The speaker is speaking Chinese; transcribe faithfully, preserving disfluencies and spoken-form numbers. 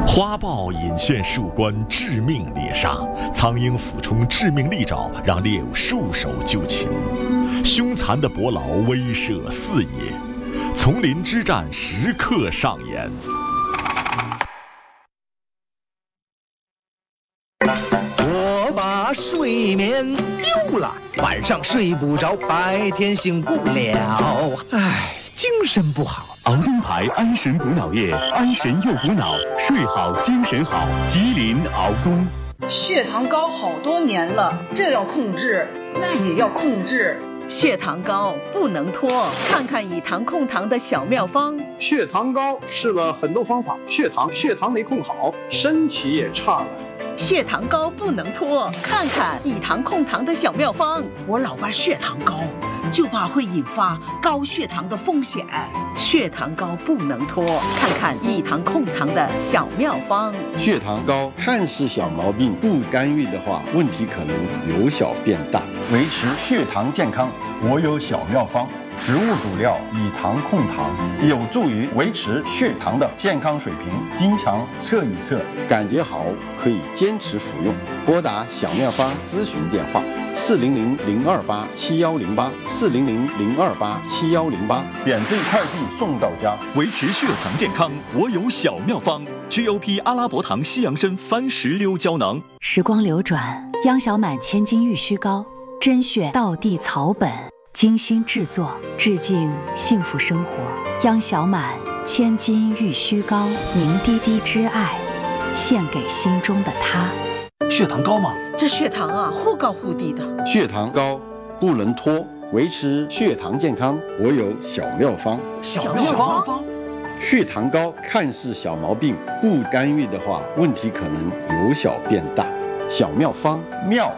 花豹引线树冠致命猎杀，苍鹰俯冲致命利爪让猎物束手就擒。凶残的伯劳威慑四野，丛林之战时刻上演。 我把睡眠丢了，晚上睡不着，白天醒不了，唉，精神不好。 敖东牌安神补脑液，安神又补脑，睡好精神好。吉林敖东。 血糖高好多年了，这要控制，那也要控制。 血糖高不能拖，看看以糖控糖的小妙方。 血糖高试了很多方法，血糖血糖没控好，身体也差了。 血糖高不能拖，看看以糖控糖的小妙方。 我老爸血糖高，就怕会引发高血糖的风险。 血糖高不能拖，看看以糖控糖的小妙方。 血糖高看似小毛病，不干预的话，问题可能由小变大。维持血糖健康，我有小妙方。植物主料以糖控糖，有助于维持血糖的健康水平。经常测一测，感觉好可以坚持服用。拨打小妙方咨询电话：四零零零二八七幺零八，四零零零二八七幺零八，免费快递送到家。 维持血糖健康，我有小妙方。G O P 阿拉伯糖西洋参番石榴胶囊。 时光流转，央小满千金玉虚膏，甄选道地草本，精心制作，致敬幸福生活。央小满千金玉虚膏，凝滴滴之爱，献给心中的他。 血糖高吗？ 这血糖啊，忽高忽低的。 血糖高不能拖，维持血糖健康，我有小妙方。 小妙方。 血糖高看似小毛病，不干预的话，问题可能由小变大。小妙方，妙